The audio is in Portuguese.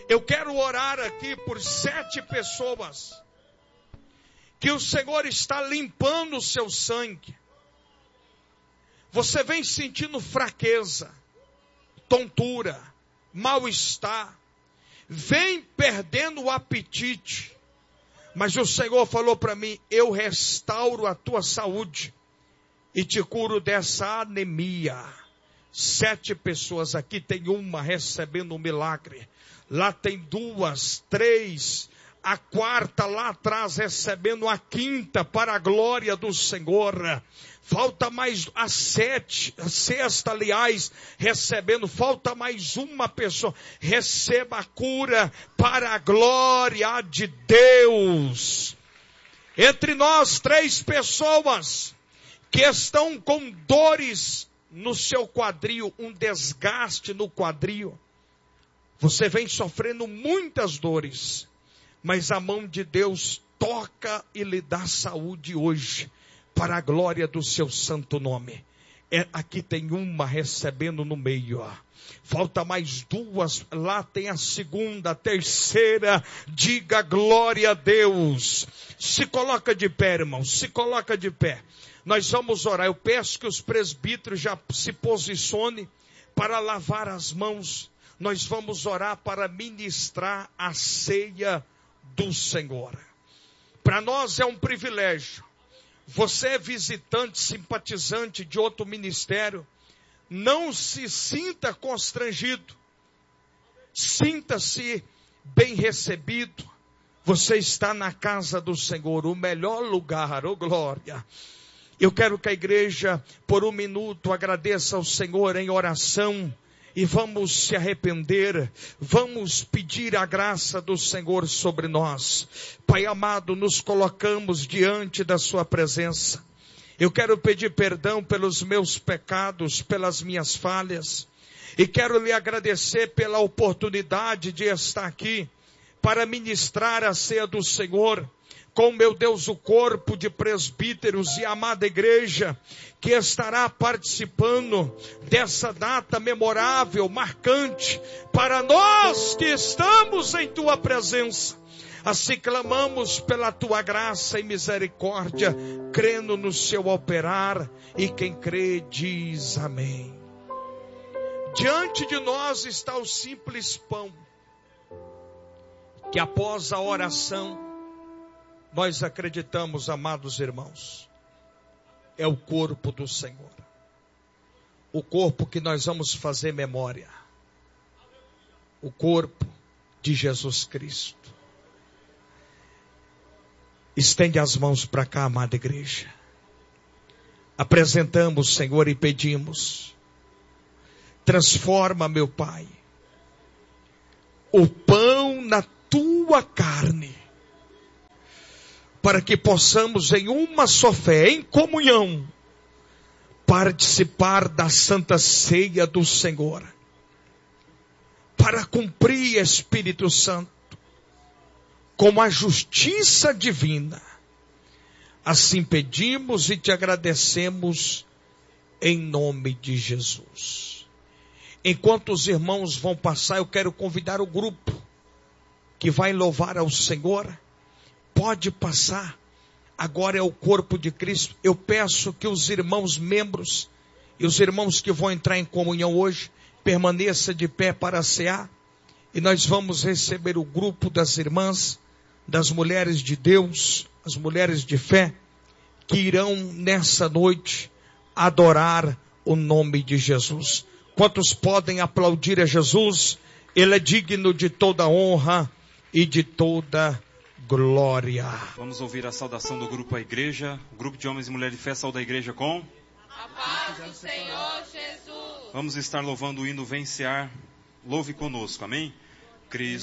Eu quero orar aqui por 7 pessoas que o Senhor está limpando o seu sangue. Você vem sentindo fraqueza, tontura, mal-estar, vem perdendo o apetite, mas o Senhor falou para mim: eu restauro a tua saúde e te curo dessa anemia. 7 pessoas aqui, tem uma recebendo um milagre, lá tem 2, 3, a 4ª lá atrás recebendo a 5ª para a glória do Senhor. Falta mais a 6ª, aliás, recebendo. Falta mais uma pessoa. Receba a cura para a glória de Deus. Entre nós, 3 pessoas que estão com dores no seu quadril, um desgaste no quadril. Você vem sofrendo muitas dores, mas a mão de Deus toca e lhe dá saúde hoje, para a glória do seu santo nome. Aqui tem uma recebendo no meio, ó. Falta mais 2, lá tem a 2ª, a 3ª, diga glória a Deus. Se coloca de pé, irmão, se coloca de pé. Nós vamos orar. Eu peço que os presbíteros já se posicionem para lavar as mãos. Nós vamos orar para ministrar a ceia do Senhor. Para nós é um privilégio. Você é visitante, simpatizante de outro ministério, não se sinta constrangido. Sinta-se bem recebido. Você está na casa do Senhor, o melhor lugar, oh glória. Eu quero que a igreja, por 1 minuto, agradeça ao Senhor em oração. E vamos se arrepender, vamos pedir a graça do Senhor sobre nós. Pai amado, nos colocamos diante da sua presença. Eu quero pedir perdão pelos meus pecados, pelas minhas falhas. E quero lhe agradecer pela oportunidade de estar aqui para ministrar a ceia do Senhor. Com, meu Deus, o corpo de presbíteros e a amada igreja que estará participando dessa data memorável, marcante, para nós que estamos em tua presença. Assim clamamos pela tua graça e misericórdia, crendo no seu operar, e quem crê diz amém. Diante de nós está o simples pão, que após a oração, nós acreditamos, amados irmãos, é o corpo do Senhor. O corpo que nós vamos fazer memória. O corpo de Jesus Cristo. Estende as mãos para cá, amada igreja. Apresentamos, Senhor, e pedimos: transforma, meu Pai, o pão na tua carne, para que possamos em uma só fé, em comunhão, participar da santa ceia do Senhor, para cumprir, Espírito Santo, com a justiça divina. Assim pedimos e te agradecemos em nome de Jesus. Enquanto os irmãos vão passar, eu quero convidar o grupo que vai louvar ao Senhor. Pode passar. Agora é o corpo de Cristo. Eu peço que os irmãos membros e os irmãos que vão entrar em comunhão hoje permaneçam de pé para cear. E nós vamos receber o grupo das irmãs, das mulheres de Deus, as mulheres de fé, que irão nessa noite adorar o nome de Jesus. Quantos podem aplaudir a Jesus? Ele é digno de toda honra e de toda glória. Vamos ouvir a saudação do grupo à igreja. O grupo de homens e mulheres de fé sauda a igreja com a paz do Senhor Jesus. Vamos estar louvando o hino Vencear. Louve conosco, amém? Cristo.